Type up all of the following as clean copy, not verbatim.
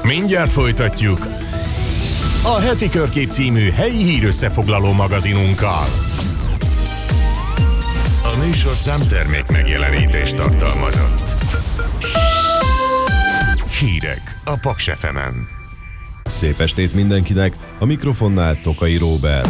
Mindjárt folytatjuk a Heti Körkép című helyi hírösszefoglaló magazinunkkal. A műsorszám termék megjelenítést tartalmazott. Hírek a Paks FM-en. Szép estét mindenkinek, a mikrofonnál Tokai Róbert.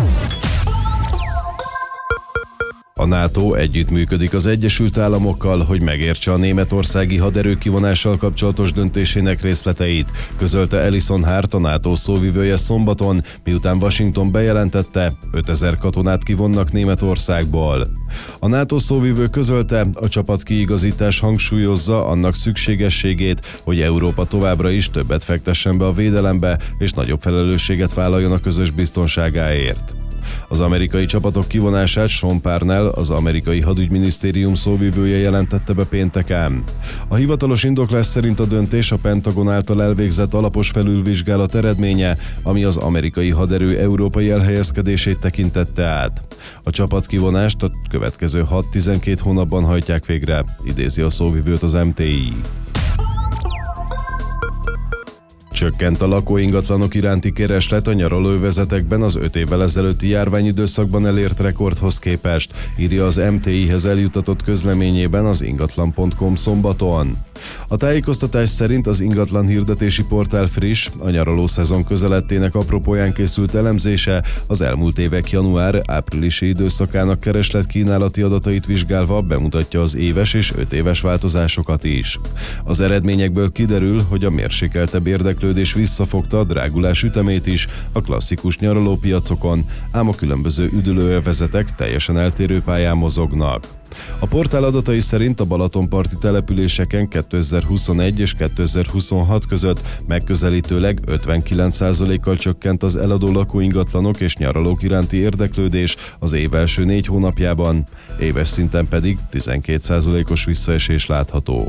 A NATO együttműködik az Egyesült Államokkal, hogy megértse a németországi haderő kivonással kapcsolatos döntésének részleteit, közölte Alison Hart, a NATO szóvivője szombaton, miután Washington bejelentette, 5000 katonát kivonnak Németországból. A NATO szóvivő közölte, a csapatkiigazítás hangsúlyozza annak szükségességét, hogy Európa továbbra is többet fektessen be a védelembe, és nagyobb felelősséget vállaljon a közös biztonságáért. Az amerikai csapatok kivonását Sean Parnell, az amerikai hadügyminisztérium szóvivője jelentette be pénteken. A hivatalos indoklás szerint a döntés a Pentagon által elvégzett alapos felülvizsgálat eredménye, ami az amerikai haderő európai elhelyezkedését tekintette át. A csapatkivonást a következő 6-12 hónapban hajtják végre, idézi a szóvivőt az MTI. Csökkent a lakóingatlanok iránti kereslet a nyaralóövezetekben az 5 évvel ezelőtti járványidőszakban elért rekordhoz képest, írja az MTI-hez eljutatott közleményében az ingatlan.com szombaton. A tájékoztatás szerint az ingatlan hirdetési portál friss, a nyaraló szezon közelettének apropóján készült elemzése az elmúlt évek január-áprilisi időszakának kereslet-kínálati adatait vizsgálva bemutatja az éves és 5 éves változásokat is. Az eredményekből kiderül, hogy a mérsékeltebb érdeklődés visszafogta a drágulás ütemét is a klasszikus nyaralópiacokon, ám a különböző üdülőövezetek teljesen eltérő pályán mozognak. A portál adatai szerint a balatonparti településeken 2021 és 2026 között megközelítőleg 59%-kal csökkent az eladó lakóingatlanok és nyaralók iránti érdeklődés az év első 4 hónapjában, éves szinten pedig 12%-os visszaesés látható.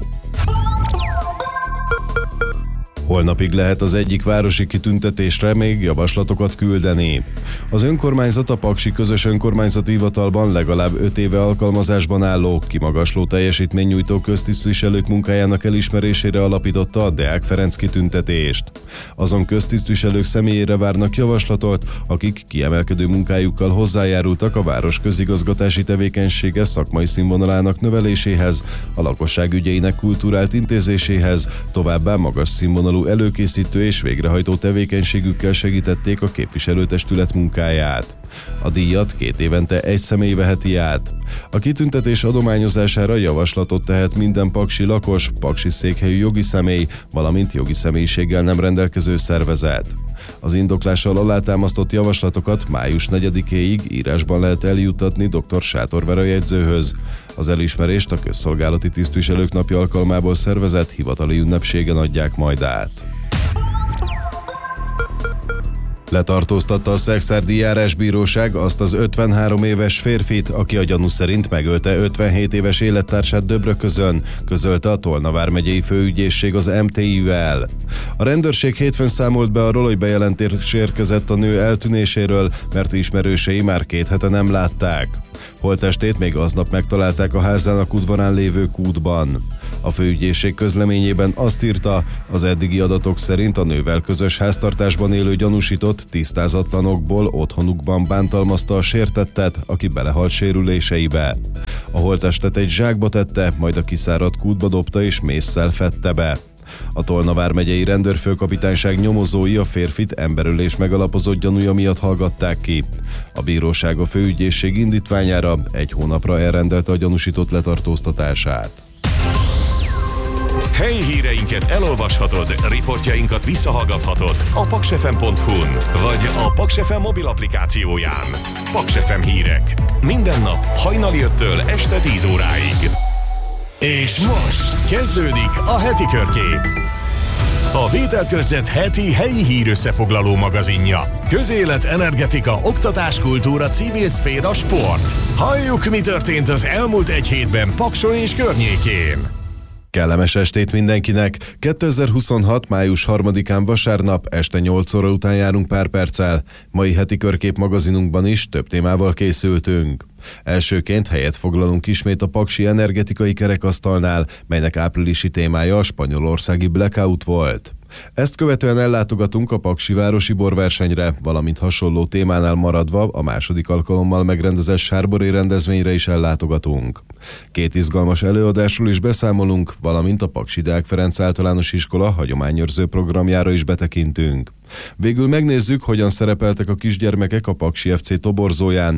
Holnapig lehet az egyik városi kitüntetésre még javaslatokat küldeni. Az önkormányzat a Paksi Közös Önkormányzati Hivatalban legalább 5 éve alkalmazásban álló, kimagasló teljesítménynyújtó köztisztviselők munkájának elismerésére alapította a Deák Ferenc kitüntetést. Azon köztisztviselők személyére várnak javaslatot, akik kiemelkedő munkájukkal hozzájárultak a város közigazgatási tevékenysége szakmai színvonalának növeléséhez, a lakosság ügyeinek kulturált intézéséhez, továbbá magas színvonalú előkészítő és végrehajtó tevékenységükkel segítették a képviselőtestület munkáját. A díjat 2 évente egy személy veheti át. A kitüntetés adományozására javaslatot tehet minden paksi lakos, paksi székhelyű jogi személy, valamint jogi személyiséggel nem rendelkező szervezet. Az indoklással alátámasztott javaslatokat május 4-éig írásban lehet eljuttatni dr. Sátor Vera jegyzőhöz. Az elismerést a Közszolgálati Tisztviselők Napja alkalmából szervezett hivatali ünnepségen adják majd át. Letartóztatta a szekszárdi járásbíróság azt az 53 éves férfit, aki a gyanú szerint megölte 57 éves élettársát Döbröközön, közölte a Tolna vármegyei főügyészség az MTI-vel. A rendőrség hétfőn számolt be arról, hogy bejelentés érkezett a nő eltűnéséről, mert ismerősei már 2 hete nem látták. Holttestét még aznap megtalálták a házának udvarán lévő kútban. A főügyészség közleményében azt írta, az eddigi adatok szerint a nővel közös háztartásban élő gyanúsított tisztázatlanokból otthonukban bántalmazta a sértettet, aki belehalt sérüléseibe. A holttestet egy zsákba tette, majd a kiszáradt kútba dobta és mésszel fedte be. A Tolna vármegyei rendőrfőkapitányság nyomozói a férfit emberölés megalapozott gyanúja miatt hallgatták ki. A bíróság a főügyészség indítványára 1 hónapra elrendelte a gyanúsított letartóztatását. Helyi híreinket elolvashatod, riportjainkat visszahallgathatod a paksfm.hu-n, vagy a Paks FM mobil applikációján. Paks FM hírek. Minden nap hajnali 5-től este 10 óráig. És most kezdődik a Heti Körkép. A Vételkörzet heti helyi hírösszefoglaló magazinja. Közélet, energetika, oktatás, kultúra, civil szféra, sport. Halljuk, mi történt az elmúlt 1 hétben Pakson és környékén. Kellemes estét mindenkinek! 2026. május 3-án vasárnap este 8 óra után járunk pár perccel. Mai Heti Körkép magazinunkban is több témával készültünk. Elsőként helyet foglalunk ismét a paksi energetikai kerekasztalnál, melynek áprilisi témája a spanyolországi blackout volt. Ezt követően ellátogatunk a paksi városi borversenyre, valamint hasonló témánál maradva a második alkalommal megrendezett Sárbori rendezvényre is ellátogatunk. 2 izgalmas előadásról is beszámolunk, valamint a Paksi Deák Ferenc Általános Iskola hagyományőrző programjára is betekintünk. Végül megnézzük, hogyan szerepeltek a kisgyermekek a Paksi FC toborzóján,